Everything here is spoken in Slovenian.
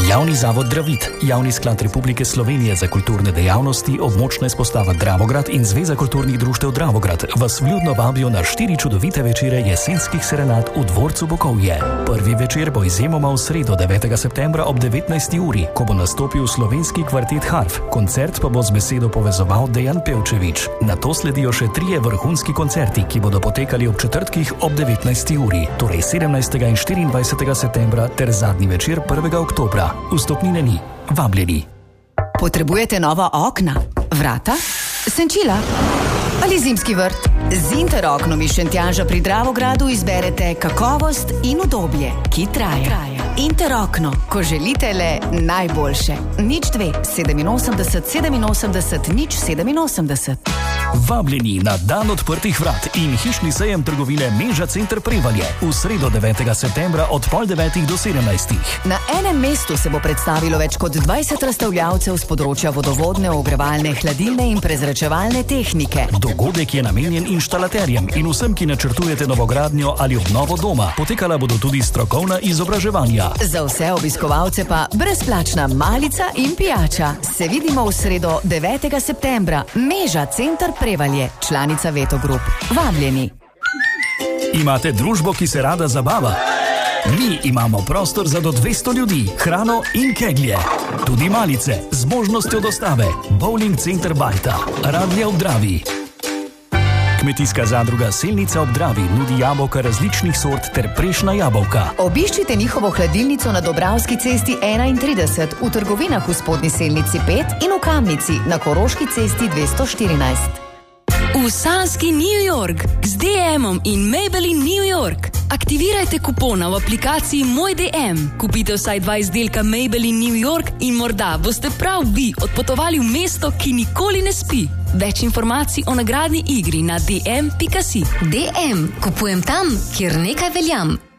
Javni zavod Dravit, Javni sklad Republike Slovenije za kulturne dejavnosti, območna izpostava Dravograd in Zveza kulturnih društev Dravograd vas vljudno vabijo na 4 čudovite večere jesenskih serenad v dvorcu Bokovje. Prvi večer bo izjemoma v sredo 9. septembra ob 19. uri, ko bo nastopil slovenski kvartet Harf. Koncert pa bo z besedo povezoval Dejan Pevčevič. Nato sledijo še 3 vrhunski koncerti, ki bodo potekali ob četrtkih ob 19. uri, torej 17. in 24. septembra ter zadnji večer 1. oktobra. Vstopnine ni. Vabljeni. Potrebujete nova okna, vrata, senčila ali zimski vrt? Z Interoknom iz Šentjanža pri Dravogradu izberete kakovost in udobje, ki traja. Interokno, ko želite le najboljše. 02 87 87 087. Vabljeni na dan odprtih vrat in hišni sejem trgovine Meža Center Prevalje v sredo 9. septembra od 8:30 do 17. Na enem mestu se bo predstavilo več kot 20 razstavljavcev z področja vodovodne, ogrevalne, hladilne in prezračevalne tehnike. Dogodek je namenjen inštalaterjem in vsem, ki načrtujete novogradnjo ali obnovo doma. Potekala bodo tudi strokovna izobraževanja. Za vse obiskovalce pa brezplačna malica in pijača. Se vidimo v sredo 9. septembra. Meža Center Prevalje, članica Veto Group. Vabljeni. Imate družbo, ki se rada zabava? Mi imamo prostor za do 200 ljudi, hrano in keglje. Tudi malice z možnostjo dostave. Bowling Center Bajta, Radlje ob Dravi. Kmetijska zadruga Selnica ob Dravi nudi jabolka različnih sort ter prešna jabolka. Obiščite njihovo hladilnico na Dobravski cesti 31, v trgovinah v Spodnji Selnici 5 in v Kamnici na Koroški cesti 214. V sanski New York z DM-om in Maybelline New York. Aktivirajte kupona v aplikaciji Moj DM. Kupite vsaj 2 izdelka Maybelline New York in morda boste prav vi odpotovali v mesto, ki nikoli ne spi. Več informacij o nagradni igri na dm.si. DM. Kupujem tam, kjer nekaj veljam.